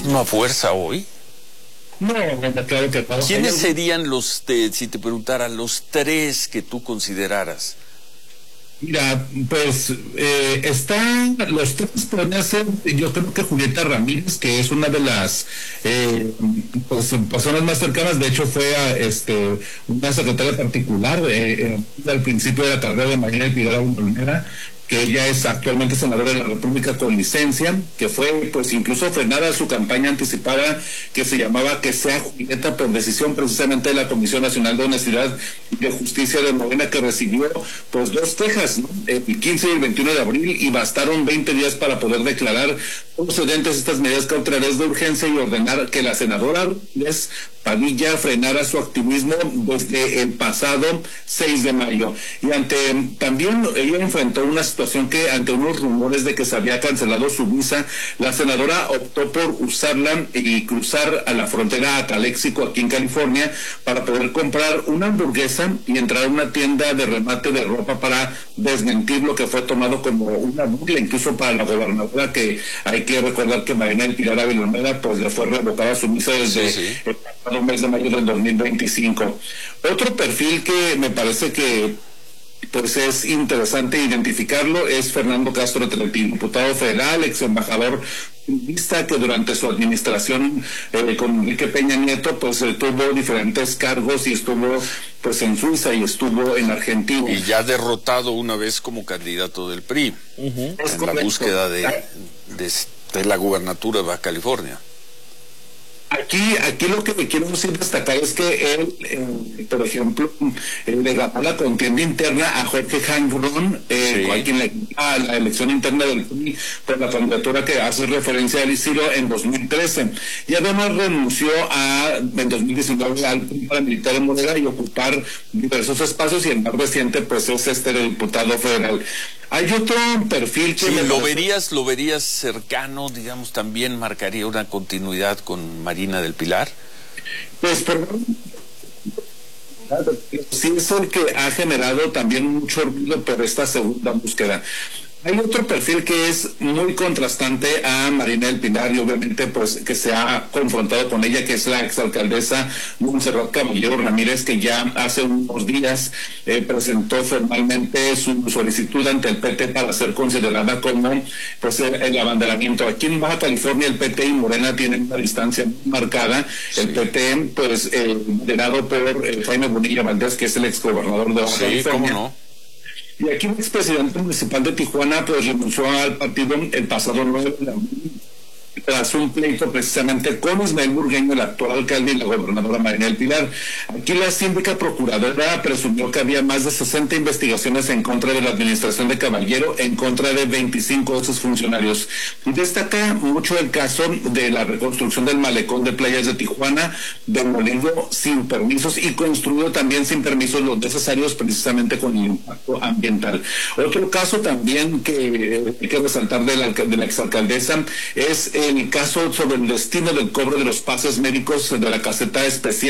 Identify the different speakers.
Speaker 1: ¿No a fuerza hoy?
Speaker 2: No, claro que no.
Speaker 1: ¿Quiénes serían si te preguntara, los tres que tú consideraras?
Speaker 2: Mira, pues están los tres, podrían ser, yo creo que Julieta Ramírez, que es una de las pues, personas más cercanas. De hecho fue una secretaria particular al principio de la carrera de Marina del Pilar Olmera, que ella es actualmente senadora de la República con licencia, que fue pues incluso frenada su campaña anticipada que se llamaba Que sea Julieta, por decisión precisamente de la Comisión Nacional de Honestidad y de Justicia de Morena, que recibió pues dos quejas, ¿no? El 15 y el 21 de abril, y bastaron 20 días para poder declarar procedentes estas medidas cautelares de urgencia y ordenar que la senadora Padilla frenara su activismo desde el pasado 6 de mayo. Y también ella enfrentó una situación que, ante unos rumores de que se había cancelado su visa, la senadora optó por usarla y cruzar a la frontera a Calexico, aquí en California, para poder comprar una hamburguesa y entrar a una tienda de remate de ropa para desmentir lo que fue tomado como una burla, incluso para la gobernadora, que hay que recordar que Marina del Pilar Olmera pues le fue revocada su visa desde el pasado mes de mayo del 2025. Otro perfil que me parece que pues es interesante identificarlo es Fernando Castro Tretín, diputado federal, ex embajador vista, que durante su administración con Enrique Peña Nieto pues tuvo diferentes cargos y estuvo pues en Suiza y estuvo en Argentina.
Speaker 1: Y ya derrotado una vez como candidato del PRI en la búsqueda de la gubernatura de Baja California.
Speaker 2: Aquí lo que me quiero destacar es que él, por ejemplo, le ganó la contienda interna a Jorge Jangrón, a quien le a la elección interna del PRI por la candidatura que hace referencia a Isidro en 2013. Y además renunció en 2019 al PRI paramilitar en Morena y ocupar diversos espacios, y el más reciente pues es el diputado federal. Hay otro perfil que
Speaker 1: lo verías cercano, digamos, también marcaría una continuidad con Marina del Pilar.
Speaker 2: Pues sí es el que ha generado también mucho ruido por esta segunda búsqueda. Hay otro perfil que es muy contrastante a Marina del Pilar, y obviamente pues que se ha confrontado con ella, que es la exalcaldesa Montserrat Caballero Ramírez, que ya hace unos días presentó formalmente su solicitud ante el PT para ser considerada como pues el abanderamiento. Aquí en Baja California el PT y Morena tienen una distancia muy marcada. El PT pues liderado por Jaime Bonilla Valdés, que es el exgobernador de Baja California.
Speaker 1: ¿Cómo no?
Speaker 2: Y aquí el expresidente municipal de Tijuana pues renunció al partido el pasado 9 de abril tras un pleito precisamente con Ismael Burgueño, el actual alcalde, y la gobernadora Marina del Pilar. Aquí la síndica procuradora presumió que había más de 60 investigaciones en contra de la administración de Caballero, en contra de 25 de sus funcionarios. Destaca mucho el caso de la reconstrucción del malecón de playas de Tijuana, demolido sin permisos y construido también sin permisos los necesarios, precisamente con el impacto ambiental. Otro caso también que hay que resaltar de la exalcaldesa es el caso sobre el destino del cobro de los pases médicos de la caseta especial